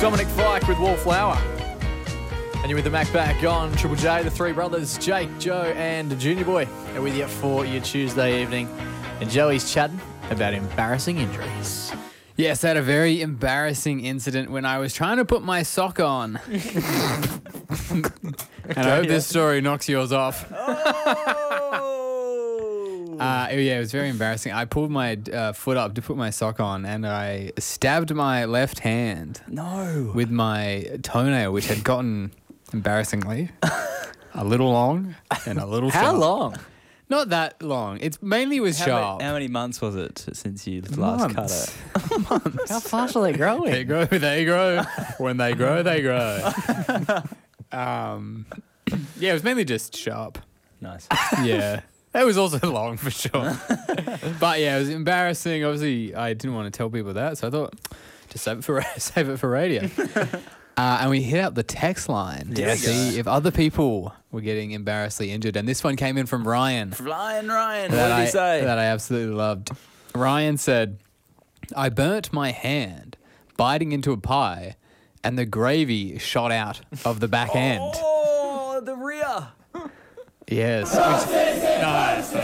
Dominic Fike with Wallflower. And you're with the Mac back on Triple J. The three brothers, Jake, Joe, and Junior Boy, are with you for your Tuesday evening. And Joey's chatting about embarrassing injuries. Yes, I had a very embarrassing incident when I was trying to put my sock on. And I hope this story knocks yours off. It was very embarrassing. I pulled my foot up to put my sock on, and I stabbed my left hand with my toenail, which had gotten, embarrassingly, a little long and a little How sharp. long? Not that long. It mainly was sharp. How many months was it since you last cut it? Months. How fast are they growing? They grow. When they grow, they grow. It was mainly just sharp. Nice. Yeah. It was also long for sure. But yeah, it was embarrassing. Obviously, I didn't want to tell people that, so I thought just save it for radio. And we hit up the text line to see if other people were getting embarrassingly injured. And this one came in from Ryan. Ryan, what did he say? That I absolutely loved. Ryan said, I burnt my hand biting into a pie and the gravy shot out of the back end. Oh, the rear. Yes. Nice.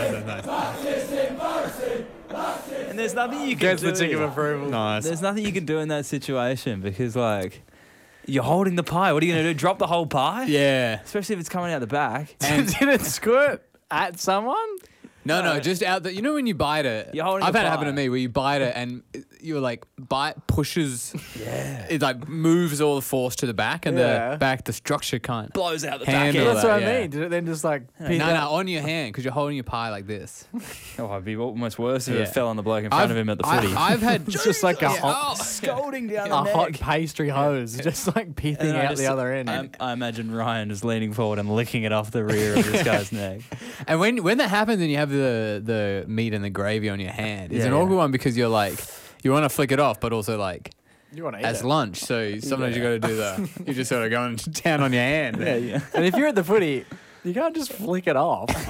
And there's nothing you can Gets do. the tick of approval. Nice. There's nothing you can do in that situation because, like, you're holding the pie. What are you going to do? Drop the whole pie? Yeah. Especially if it's coming out the back. And did it squirt at someone? No, just out the. You know when you bite it? You're holding I've the had it pie. happen to me where you bite it and you're like pushes. Yeah. It like moves all the force to the back and Yeah. the back, the structure can't. Blows out the Handle back end. That's what I yeah. mean. Did it then just like... No, on your hand because you're holding your pie like this. Oh, it'd be almost worse if Yeah. it fell on the bloke in front of him at the footy. I've had It's just like a hot... scolding down A hot pastry hose, just like And pithing then out the other end. I imagine Ryan just leaning forward and licking it off the rear of this guy's neck. And when that happens and you have the meat and the gravy on your hand, it's an Yeah. awkward one because you're like, you want to flick it off, but also like You want to eat as it. lunch. So sometimes you got to do you just sort of going down on your hand. Yeah. And if you're at the footy, you can't just flick it off.